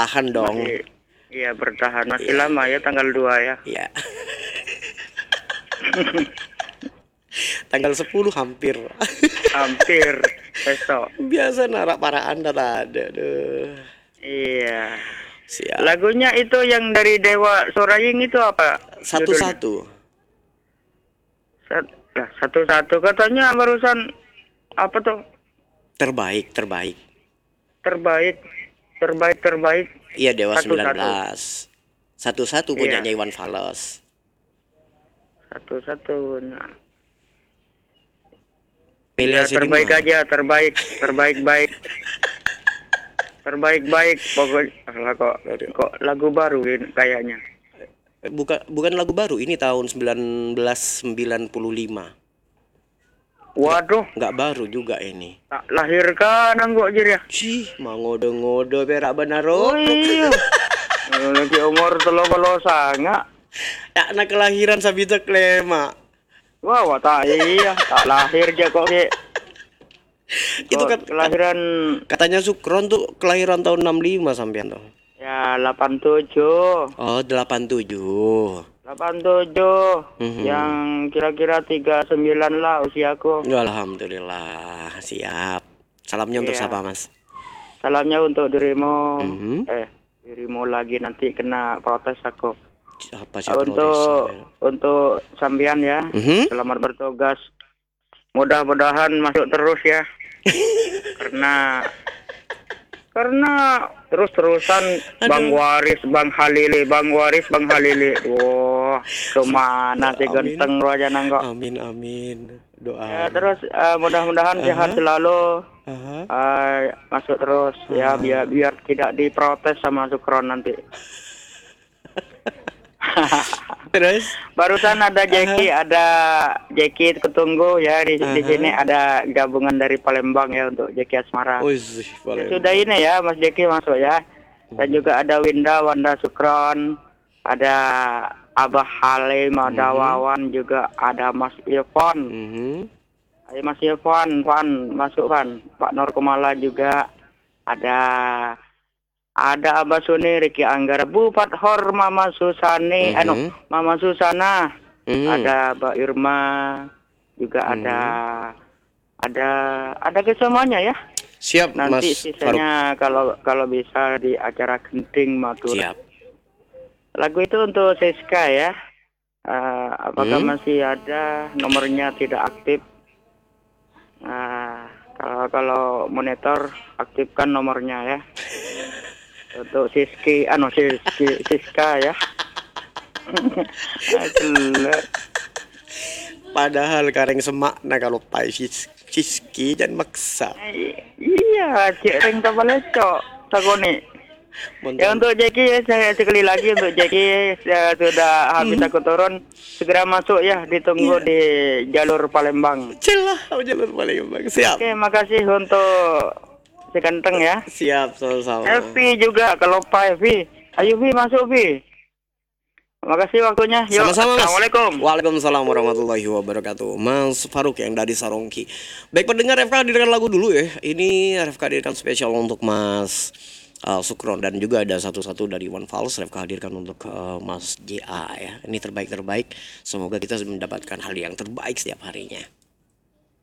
Tahan dong. Iya bertahan, masih lama ya tanggal 2 ya. Iya. Tanggal 10 hampir. Hampir besok. Biasa narak para Anda ada. Aduh. Iya. Siap. Lagunya itu yang dari Dewa Soraying itu apa? judulnya? Satu-satu. Satu-satu katanya barusan apa tuh? Terbaik. Terbaik. Iya, Dewa Satu-satu. 19. Satu-satu punyanya Iwan Fals. Satu-satu. Nah. Pilih Ya, terbaik aja, terbaik. Terbaik pokoknya kok lagu baru ini kayaknya. Bukan lagu baru, ini tahun 1995. Waduh, Nggak baru juga ini. tak lahirkan kok jadi ya. Cih, mau ngode-ngode perak benar. Oh iya. Lagi umur 30 sangat. Ya, anak kelahiran sabita klema. Wah, tak iya, tak lahir aja kok ke. Itu kan kelahiran katanya Sukron tuh kelahiran tahun 65 sampean tuh. ya 87. Oh, 87. 87. Yang kira-kira 39 lah usiaku. Alhamdulillah, siap. Salamnya untuk siapa, Mas? Salamnya untuk dirimu. Dirimu lagi nanti kena protes aku. Apa sih untuk sambian ya. Selamat bertugas. Mudah-mudahan masuk terus ya. karena terus-terusan Bang Waris, Bang Halili. Wah, kemana sih ganteng aja nangkok. Amin. Doa. Ya, terus mudah-mudahan sehat selalu. Masuk terus ya, biar tidak diprotes sama Sukron nanti. Terus barusan ada Jeki Ketunggu ya di sini ada gabungan dari Palembang ya untuk Jeki Asmara. Sudah ini ya Mas Jeki masuk ya. Dan juga ada Wanda Sukron, ada Abah Halim, ada Wawan, juga ada Mas Irfan. Ayo Mas Irfan, masuk Pan. Pak Nur Kumala juga ada Abah Suni, Riki Anggara, Bupat Hor, Mama Susani, Mama Susana, ada Mbak Irma, juga ada kesemuanya ya. Siap, nanti Mas sisanya kalau bisa di acara Genting Madura. Siap. Lagu itu untuk Siska ya. Apakah masih ada, nomornya tidak aktif? Kalau monitor aktifkan nomornya ya. Untuk Siska ya. Padahal kareng semak nah kalau pai Siski dan maksa. Iya, cek ring tabalecok sagoni. Ya untuk Jeki saya sekali lagi untuk Jeki sudah habis aku turun, segera masuk ya, ditunggu di jalur Palembang. Celah jalur Palembang. Siap. Oke, makasih untuk si Ganteng ya. Siap, sama-sama. Evi juga kalau Pak Evi. Ayo Vi, masuk Vi. Makasih waktunya. Yuk. Sama-sama, Mas. Assalamualaikum. Waalaikumsalam warahmatullahi wabarakatuh. Mas Faruk yang dari Sarongki. Baik pendengar, RFK hadirkan lagu dulu ya. Ini RFK hadirkan spesial untuk Mas Sukron, dan juga ada satu-satu dari Iwan Fals. RFK hadirkan untuk Mas JA ya. Ini terbaik. Semoga kita mendapatkan hal yang terbaik setiap harinya.